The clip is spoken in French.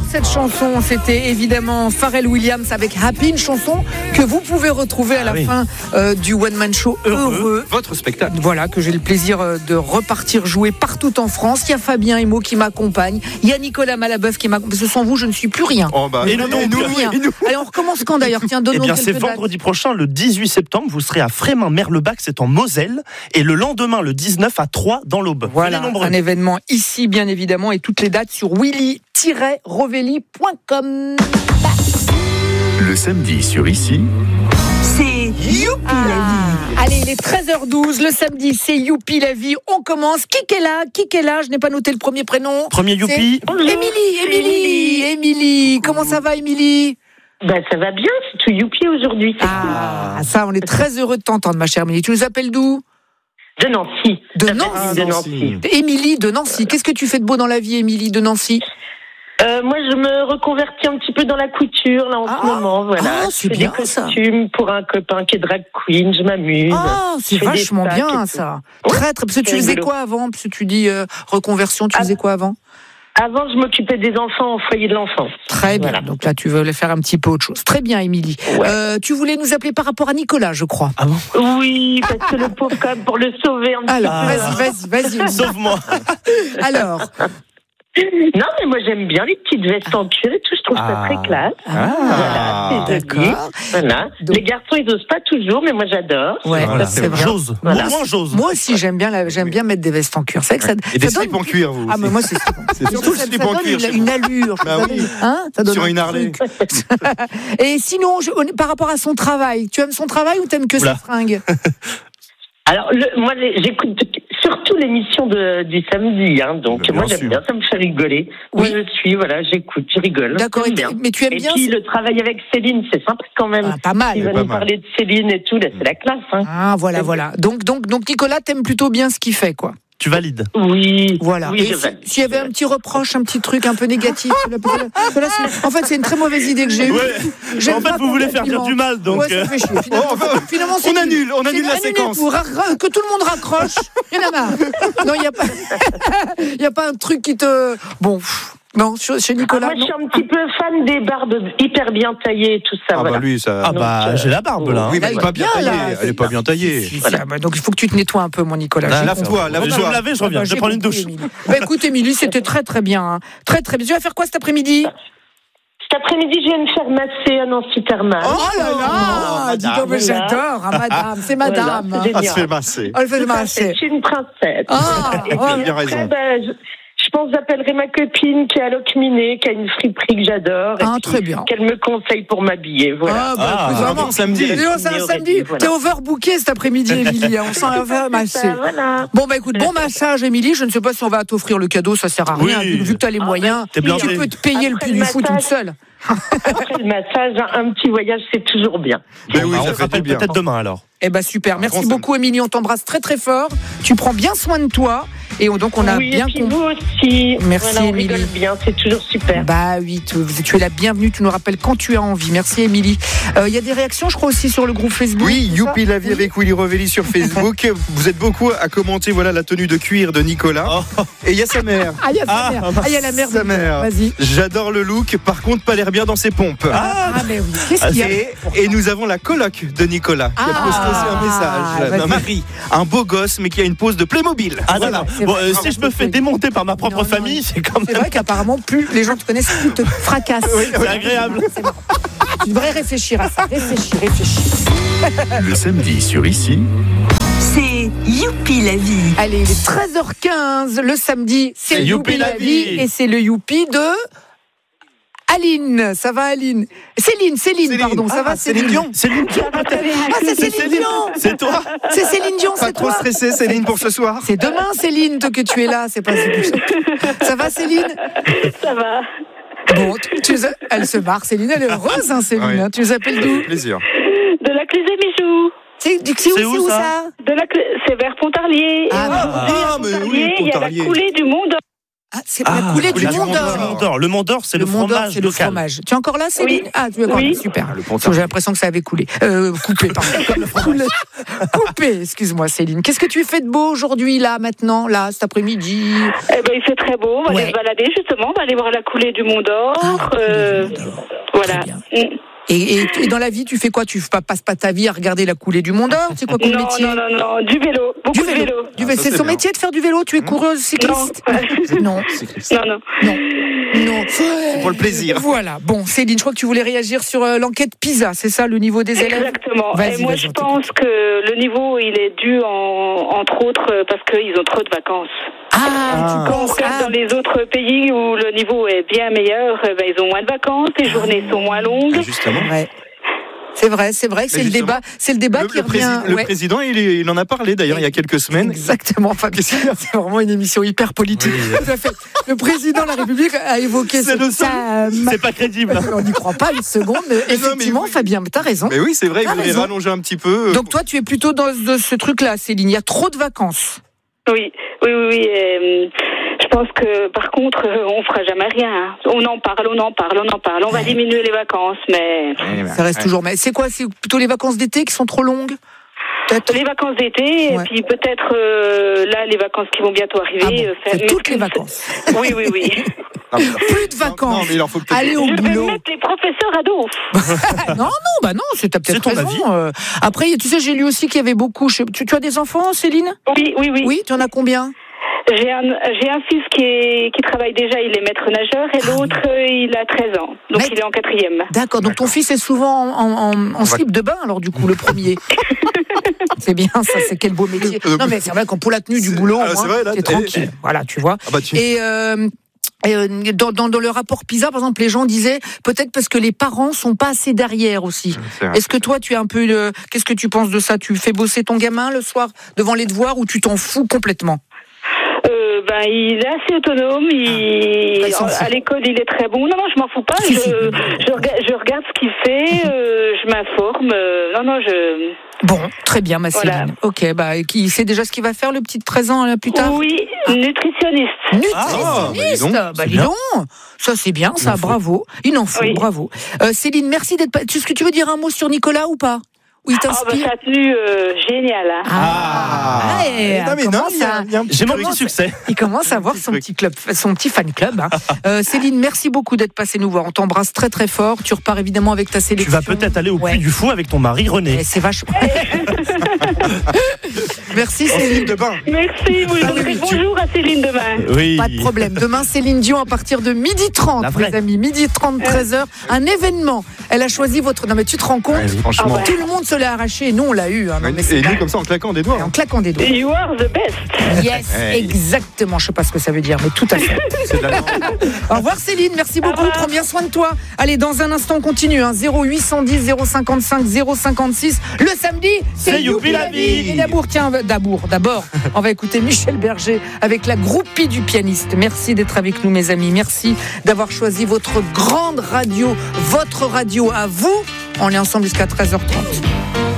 cette chanson, c'était évidemment Pharrell Williams avec Happy, une chanson que vous pouvez retrouver à la fin du One Man Show Heureux. Votre spectacle. Voilà, que j'ai le plaisir de repartir jouer partout en France. Il y a Fabien Emo qui m'accompagne, il y a Nicolas Malabeuf qui m'accompagne. Ce sont vous, je ne suis plus rien. Et nous. Allez, on recommence quand d'ailleurs? Tiens, donnons quelques c'est vendredi prochain, le 18 septembre, vous serez à Frémin-Merlebach, c'est en Moselle, et le lendemain, le 19 à Troyes, dans l'Aube. Voilà, un événement ici, bien évidemment, et toutes les dates sur willy-rovelli.com. Le samedi sur Ici, c'est Youpi la vie. Allez, il est 13h12, le samedi, c'est Youpi la vie. On commence. Qui est là? Je n'ai pas noté le premier prénom. Premier Youpi. Émilie. Comment ça va, Émilie? Ben, ça va bien, c'est tout youpi aujourd'hui. Ça, on est très heureux de t'entendre, ma chère Émilie. Tu nous appelles d'où? De Nancy. De Nancy. Émilie de Nancy. Qu'est-ce que tu fais de beau dans la vie, Émilie de Nancy? Moi, je me reconvertis un petit peu dans la couture, là, en ce moment, voilà. C'est je fais bien, des costumes pour un copain qui est drag queen, je m'amuse. C'est vachement bien, ça. Très, très, parce que tu faisais quoi avant? Parce que tu dis reconversion, tu faisais quoi avant? Avant, je m'occupais des enfants au foyer de l'enfance. Très bien. Voilà. Donc là, tu veux faire un petit peu autre chose. Très bien, Émilie. Ouais. Tu voulais nous appeler par rapport à Nicolas, je crois. Ah bon? Oui, parce que le pauvre, quand même, pour le sauver un petit peu. Alors, vas-y. Sauve-moi. Alors. Non, mais moi j'aime bien les petites vestes en cuir et tout, je trouve ça très classe. Voilà, c'est joli. Voilà. Donc, les garçons ils osent pas toujours, mais moi j'adore. Ouais, c'est vrai. J'ose. Voilà. J'ose. Moi aussi j'aime bien mettre des vestes en cuir. C'est vrai que ça, et des slips en cuir, vous. Ah mais moi c'est surtout ça donne une allure. Ça donne sur une Harley. Et sinon, par rapport à son travail, tu aimes son travail ou t'aimes que ses fringues? Alors, moi, j'écoute surtout l'émission du samedi, donc moi j'aime bien, ça me fait rigoler. Oui. Moi je suis, j'écoute, je rigole. D'accord, mais tu aimes bien. Et puis le travail avec Céline, c'est sympa quand même. Pas mal. Il va nous parler de Céline et tout, là, c'est la classe. Voilà. Donc Nicolas, t'aimes plutôt bien ce qu'il fait, quoi. Tu valides? Oui. Voilà. Oui, s'il y avait un petit reproche, un petit truc un peu négatif, en fait, c'est une très mauvaise idée que j'ai eue. En fait, vous voulez faire dire du mal, donc. Ouais, ça fait chier. Finalement, on annule la séquence. Que tout le monde raccroche. Il y en a marre. Non, il y a pas un truc qui te. Bon. Non, chez Nicolas. Moi, je suis un petit peu fan des barbes hyper bien taillées et tout ça. Bah lui, ça. J'ai la barbe là. Oui, mais elle est pas bien taillée. Elle est pas bien taillée. Donc il faut que tu te nettoies un peu, mon Nicolas. Lave-toi. Je vais me laver, je reviens. Je vais prendre une douche. Écoute, Émilie, c'était très très bien. Très très bien. Tu vas faire quoi cet après-midi? Cet après-midi, je viens me faire masser à Nancy Thermal. Oh là là! Dis donc, mais j'adore, madame. C'est madame. Elle se fait masser. Elle fait masser. C'est une princesse. Et puis, bien raison. Je pense que j'appellerai ma copine qui est à Locminé, qui a une friperie que j'adore. Très bien. Qu'elle me conseille pour m'habiller. Voilà. Vraiment, samedi. C'est un samedi. T'es overbooké cet après-midi, Émilie. On s'en va masser. Bon, écoute, bon massage, Émilie. Je ne sais pas si on va t'offrir le cadeau, ça sert à rien. Vu que t'as les moyens, tu peux te payer le prix du foot toute seule. Après le massage, un petit voyage, c'est toujours bien. On se rappelle peut-être demain alors. Super. Merci beaucoup, Émilie. On t'embrasse très très fort. Tu prends bien soin de toi. Et donc on a bien compris. Vous aussi. Merci, on Émilie. rigole bien, c'est toujours super. Oui, tu es la bienvenue. Tu nous rappelles quand tu as envie. Merci, Émilie. Il y a des réactions, je crois, aussi sur le groupe Facebook. Oui, Youpi la vie avec Willy Rovelli sur Facebook. Vous êtes beaucoup à commenter la tenue de cuir de Nicolas. Et il y a sa mère. Il y a sa mère. Il y a la mère de sa mère. Vas-y. J'adore le look. Par contre, pas l'air bien dans ses pompes. Mais oui. Qu'est-ce qu'il y a? Et nous avons la coloc de Nicolas qui a posté un message. Marie, un beau gosse, mais qui a une pose de Playmobil. D'accord. Si je me fais démonter par ma propre famille, c'est quand même. C'est vrai qu'apparemment, plus les gens te connaissent, plus te fracassent. C'est agréable. Tu devrais réfléchir à ça. Réfléchis. Le samedi sur Ici, c'est Youpi la vie. Allez, il est 13h15. Le samedi, c'est Youpi la vie. Et c'est le Youpi de Aline. Ça va, Aline? Céline, pardon. Ça va, Céline Dion? Céline Dion. C'est Céline Dion. C'est toi? C'est Céline Dion, c'est toi. Pas trop stressée, Céline, pour ce soir? C'est demain, Céline, que tu es là. C'est pas si plus. Ça va, Céline? Ça va. Bon, elle se marre, Céline. Elle est heureuse, Céline. Oui. Tu nous appelles d'où? Plaisir. De la Clé des Bijoux. C'est où ça? C'est vers Pontarlier. mais oui, il y a la coulée du Mont d'Or. Ah, c'est la coulée du Mont d'Or. Le Mont d'Or, c'est le fromage. C'est le fromage. Tu es encore là, Céline? Oui. Ah, tu es encore là. Super. J'ai l'impression que ça avait coulé. Coupé, pardon. Coupé, excuse-moi, Céline. Qu'est-ce que tu fais de beau aujourd'hui, là, maintenant, là, cet après-midi? Il fait très beau. On va aller se balader, justement. On va aller voir la coulée du Mont d'Or. Voilà. Et dans la vie, tu fais quoi? Tu passes pas ta vie à regarder la coulée du Mont d'Or? C'est quoi ton métier? Non, du vélo. Beaucoup de vélo. C'est son métier de faire du vélo? Tu es coureuse cycliste? Non. C'est pour le plaisir. Voilà. Bon, Céline, je crois que tu voulais réagir sur l'enquête PISA, c'est ça, le niveau des élèves? Exactement. Et moi, je pense que le niveau, il est dû, entre autres, parce qu'ils ont trop de vacances. Tu penses dans les autres pays où le niveau est bien meilleur, ils ont moins de vacances, les journées sont moins longues. Justement. Ouais. C'est vrai, c'est le débat qui revient. Le président, il en a parlé d'ailleurs il y a quelques semaines. Exactement, Fabien. C'est vraiment une émission hyper politique. Oui. Tout à fait. Le président de la République a évoqué c'est pas crédible. On n'y croit pas une seconde. Effectivement, Fabien, t'as raison. Mais oui, c'est vrai, il voulait rallonger un petit peu. Donc toi, tu es plutôt dans ce truc-là, Céline. Il y a trop de vacances. Oui. Je pense que, par contre, on fera jamais rien. On en parle. On va diminuer les vacances, mais... Ça reste toujours... Mais c'est quoi? C'est plutôt les vacances d'été qui sont trop longues? Peut-être. Les vacances d'été, et puis peut-être, là, les vacances qui vont bientôt arriver... c'est toutes les vacances. Oui. Plus de vacances. Non, mais il en faut peut-être... Aller au boulot. Je vais mettre les professeurs à dos. non, t'as peut-être raison. Après, tu sais, j'ai lu aussi qu'il y avait beaucoup... Tu as des enfants, Céline? Oui. Oui, tu en as combien? J'ai un fils qui travaille déjà, il est maître nageur, et l'autre, il a 13 ans. Donc, il est en 4e. D'accord, donc ton fils est souvent en slip de bain, alors du coup, le premier. C'est bien, ça, c'est quel beau métier. Non, mais c'est vrai qu'en pour la tenue du boulot, c'est tranquille. Voilà, tu vois. Et dans le rapport PISA, par exemple, les gens disaient peut-être parce que les parents sont pas assez derrière aussi. Est-ce que toi, tu es un peu... Qu'est-ce que tu penses de ça? Tu fais bosser ton gamin le soir devant les devoirs ou tu t'en fous complètement? Il est assez autonome. À l'école, il est très bon. Non, je m'en fous pas. Je regarde ce qu'il fait. Je m'informe. Bon, très bien, ma Céline. Voilà. Ok, il sait déjà ce qu'il va faire, le petit de 13 ans, plus tard? Oui, nutritionniste. Dis donc. Ça, c'est bien, ça, bravo. Il en faut, bravo. Céline, merci d'être... Est-ce que tu veux dire un mot sur Nicolas ou pas? Oui, t'inspire. Sa tenue géniale. J'ai mon petit succès. Il commence à avoir son petit fan club. Céline, merci beaucoup d'être passée nous voir. On t'embrasse très très fort. Tu repars évidemment avec ta sélection. Tu vas peut-être aller au Puy du Fou avec ton mari René. C'est vachement. Merci Céline. Merci. Vous direz bonjour à Céline demain. Oui. Pas de problème. Demain, Céline Dion à partir de 12h30, les amis. 12h30, 13h. Un événement. Elle a choisi votre. Non mais tu te rends compte? Franchement. Tout le monde se l'a arraché et nous on l'a eu. Et nous comme ça en claquant des doigts. En claquant des doigts. You are the best. Yes, exactement. Je sais pas ce que ça veut dire, mais tout à fait. Au revoir Céline, merci beaucoup. Prends bien soin de toi. Allez, dans un instant on continue. 0810 055 056. Le samedi, c'est Youpi la vie. Et d'abord, on va écouter Michel Berger avec la groupie du pianiste. Merci d'être avec nous, mes amis. Merci d'avoir choisi votre grande radio, votre radio à vous. On est ensemble jusqu'à 13h30.